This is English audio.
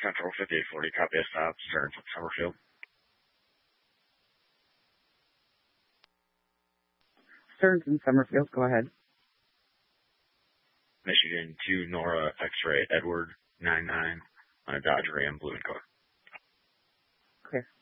Central 5840, copy a stop, Stearns at Summerfield. Stearns and Summerfield, go ahead. Michigan 2 Nora X-ray Edward 99 on a Dodge Ram blue and color. Okay.